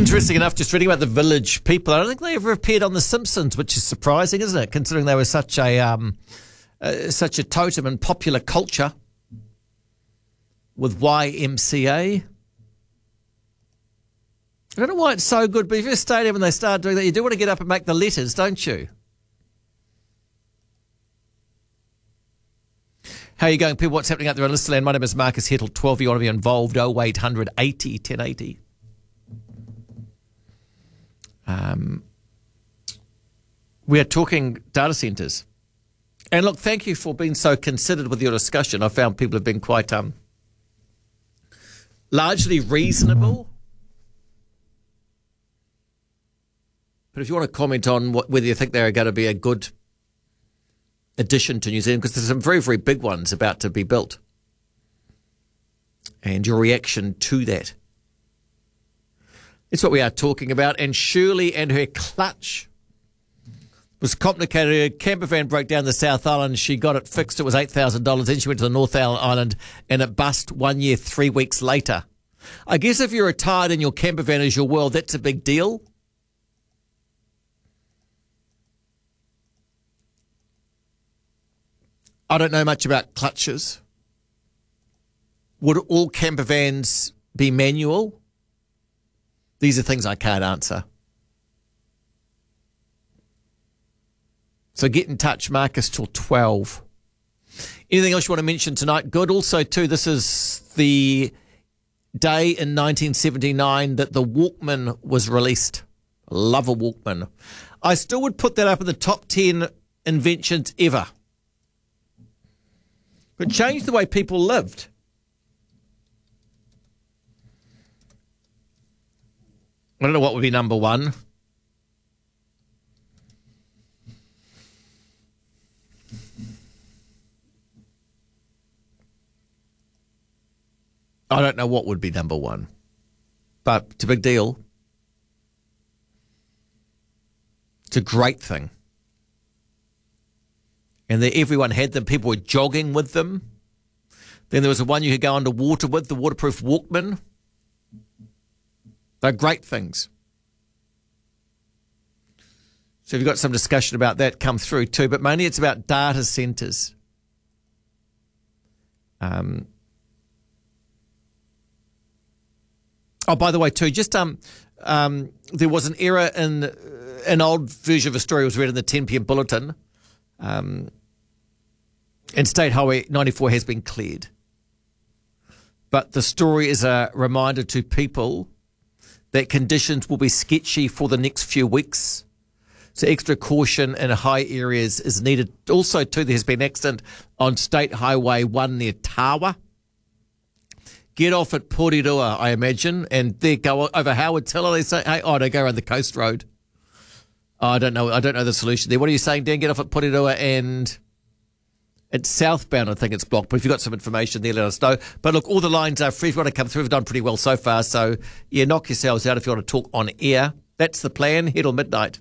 Interesting enough, just reading about the Village People, I don't think they ever appeared on The Simpsons, which is surprising, isn't it? Considering they were such a totem in popular culture with YMCA. I don't know why it's so good, but if you're a stadium and they start doing that, you do want to get up and make the letters, don't you? How are you going, people? What's happening out there on Listerland? My name is Marcus Hettle, 12. You want to be involved, 0800 80 1080. We are talking data centres. And look, thank you for being so considered with your discussion. I found people have been quite largely reasonable. But if you want to comment on whether you think they're going to be a good addition to New Zealand, because there's some very, very big ones about to be built, and your reaction to that. It's what we are talking about. And Shirley and her clutch was complicated. Her camper van broke down the South Island. She got it fixed. It was $8,000. Then she went to the North Island and it bust 1 year, 3 weeks later. I guess if you're retired and your camper van is your world, that's a big deal. I don't know much about clutches. Would all camper vans be manual? These are things I can't answer. So get in touch, Marcus, till 12. Anything else you want to mention tonight? Good. Also, too, this is the day in 1979 that the Walkman was released. Love a Walkman. I still would put that up in the top 10 inventions ever. It changed the way people lived. I don't know what would be number one. I don't know what would be number one. But it's a big deal. It's a great thing. And everyone had them. People were jogging with them. Then there was the one you could go underwater with, the waterproof Walkman. They're great things. So if you've got some discussion about that, come through too. But mainly it's about data centres. Oh, by the way, too, just there was an error in an old version of a story was read in the 10 p.m. bulletin. And State Highway 94 has been cleared. But the story is a reminder to people that conditions will be sketchy for the next few weeks. So extra caution in high areas is needed. Also, too, there's been an accident on State Highway 1 near Tawa. Get off at Porirua, I imagine, and they go over Howard Tiller. They say, hey, they go around the coast road. I don't know the solution there. What are you saying, Dan? Get off at Porirua and it's southbound, I think it's blocked. But if you've got some information there, let us know. But look, all the lines are free. If you want to come through, we've done pretty well so far. So, yeah, knock yourselves out if you want to talk on air. That's the plan. Head till midnight.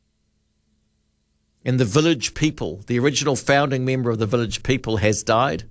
And the Village People, the original founding member of the Village People, has died.